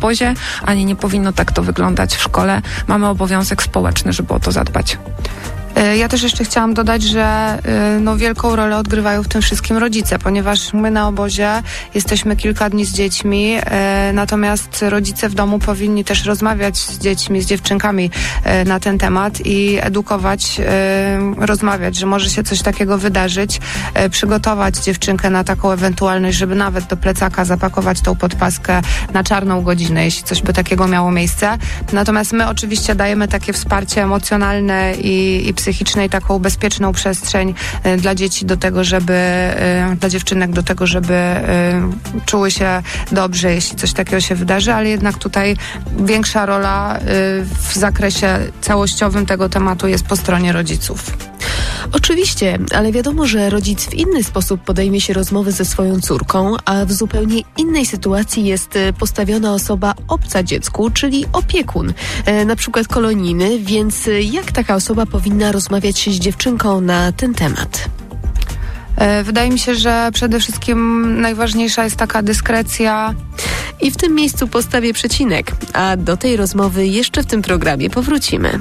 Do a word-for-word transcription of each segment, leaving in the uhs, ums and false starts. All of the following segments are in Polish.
obozie, ani nie powinno tak to wyglądać w szkole. Mamy obowiązek społeczny, żeby o to zadbać. Ja też jeszcze chciałam dodać, że no, wielką rolę odgrywają w tym wszystkim rodzice, ponieważ my na obozie jesteśmy kilka dni z dziećmi, e, natomiast rodzice w domu powinni też rozmawiać z dziećmi, z dziewczynkami e, na ten temat i edukować, e, rozmawiać, że może się coś takiego wydarzyć, e, przygotować dziewczynkę na taką ewentualność, żeby nawet do plecaka zapakować tą podpaskę na czarną godzinę, jeśli coś by takiego miało miejsce. Natomiast my oczywiście dajemy takie wsparcie emocjonalne i, i psychiczne i taką bezpieczną przestrzeń y, dla dzieci do tego, żeby, y, dla dziewczynek do tego, żeby y, czuły się dobrze, jeśli coś takiego się wydarzy, ale jednak tutaj większa rola y, w zakresie całościowym tego tematu jest po stronie rodziców. Oczywiście, ale wiadomo, że rodzic w inny sposób podejmie się rozmowy ze swoją córką, a w zupełnie innej sytuacji jest postawiona osoba obca dziecku, czyli opiekun, na przykład kolonijny, więc jak taka osoba powinna rozmawiać z dziewczynką na ten temat? Wydaje mi się, że przede wszystkim najważniejsza jest taka dyskrecja. I w tym miejscu postawię przecinek, a do tej rozmowy jeszcze w tym programie powrócimy.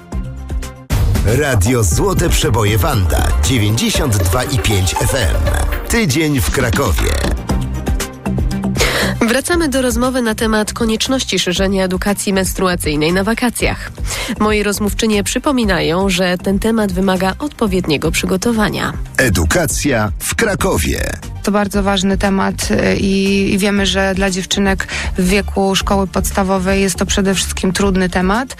Radio Złote Przeboje Wanda dziewięćdziesiąt dwa i pięć F M. Tydzień w Krakowie. Wracamy do rozmowy na temat konieczności szerzenia edukacji menstruacyjnej na wakacjach. Moi rozmówczynie przypominają, że ten temat wymaga odpowiedniego przygotowania. Edukacja w Krakowie. To bardzo ważny temat i, i wiemy, że dla dziewczynek w wieku szkoły podstawowej jest to przede wszystkim trudny temat.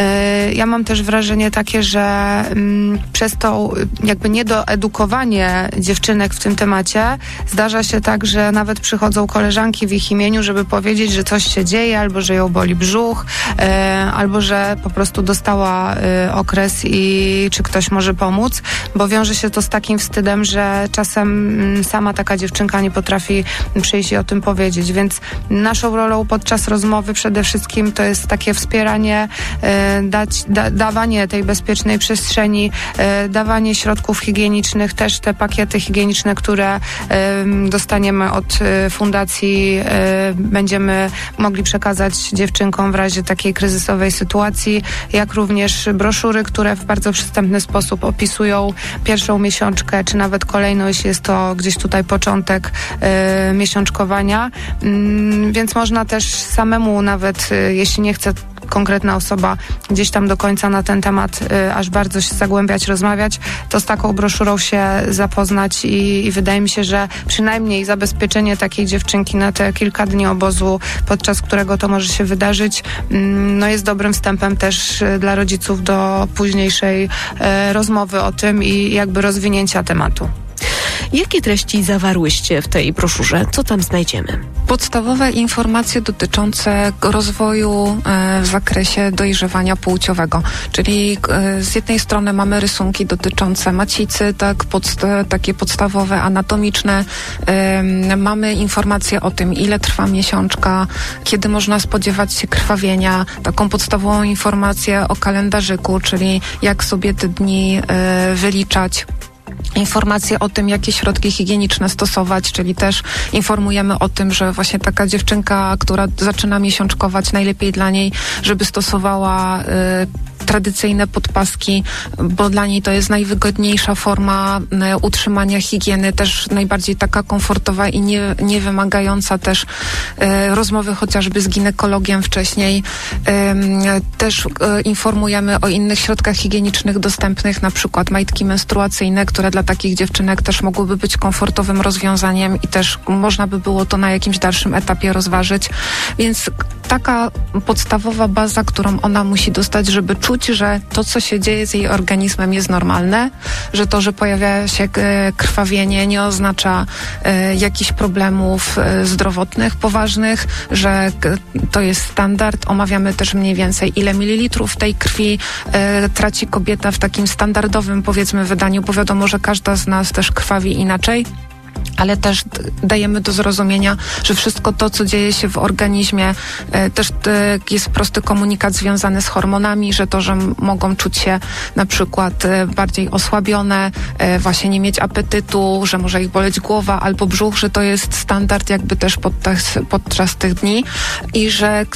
Ja mam też wrażenie takie, że mm, przez to jakby niedoedukowanie dziewczynek w tym temacie zdarza się tak, że nawet przychodzą koleżanki w ich imieniu, żeby powiedzieć, że coś się dzieje, albo że ją boli brzuch, albo że po prostu dostała okres i czy ktoś może pomóc, bo wiąże się to z takim wstydem, że czasem sama taka dziewczynka nie potrafi przyjść i o tym powiedzieć, więc naszą rolą podczas rozmowy przede wszystkim to jest takie wspieranie, e, dać, da, dawanie tej bezpiecznej przestrzeni, e, dawanie środków higienicznych, też te pakiety higieniczne, które e, dostaniemy od e, fundacji, e, będziemy mogli przekazać dziewczynkom w razie takiej kryzysowej sytuacji, jak również broszury, które w bardzo przystępny sposób opisują pierwszą miesiączkę, czy nawet kolejną, jeśli jest to gdzieś tutaj początek początek y, miesiączkowania, y, więc można też samemu nawet, y, jeśli nie chce konkretna osoba gdzieś tam do końca na ten temat y, aż bardzo się zagłębiać, rozmawiać, to z taką broszurą się zapoznać i, i wydaje mi się, że przynajmniej zabezpieczenie takiej dziewczynki na te kilka dni obozu, podczas którego to może się wydarzyć, y, no jest dobrym wstępem też y, dla rodziców do późniejszej y, rozmowy o tym i jakby rozwinięcia tematu. Jakie treści zawarłyście w tej broszurze? Co tam znajdziemy? Podstawowe informacje dotyczące rozwoju e, w zakresie dojrzewania płciowego, czyli e, z jednej strony mamy rysunki dotyczące macicy, tak, podst- takie podstawowe, anatomiczne. E, mamy informacje o tym, ile trwa miesiączka, kiedy można spodziewać się krwawienia, taką podstawową informację o kalendarzyku, czyli jak sobie te dni e, wyliczać. Informacje o tym, jakie środki higieniczne stosować, czyli też informujemy o tym, że właśnie taka dziewczynka, która zaczyna miesiączkować, najlepiej dla niej, żeby stosowała y, tradycyjne podpaski, bo dla niej to jest najwygodniejsza forma y, utrzymania higieny, też najbardziej taka komfortowa i nie, nie wymagająca też y, rozmowy chociażby z ginekologiem wcześniej. Y, też y, informujemy o innych środkach higienicznych dostępnych, na przykład majtki menstruacyjne, które dla takich dziewczynek też mogłyby być komfortowym rozwiązaniem i też można by było to na jakimś dalszym etapie rozważyć. Więc taka podstawowa baza, którą ona musi dostać, żeby czuć, że to, co się dzieje z jej organizmem, jest normalne, że to, że pojawia się krwawienie, nie oznacza e, jakichś problemów e, zdrowotnych poważnych, że to jest standard. Omawiamy też mniej więcej, ile mililitrów tej krwi e, traci kobieta w takim standardowym, powiedzmy, wydaniu, bo wiadomo, że każda z nas też krwawi inaczej. Ale też dajemy do zrozumienia, że wszystko to, co dzieje się w organizmie, e, też e, jest prosty komunikat związany z hormonami, że to, że mogą czuć się na przykład e, bardziej osłabione, e, właśnie nie mieć apetytu, że może ich boleć głowa albo brzuch, że to jest standard jakby też podczas, podczas tych dni i że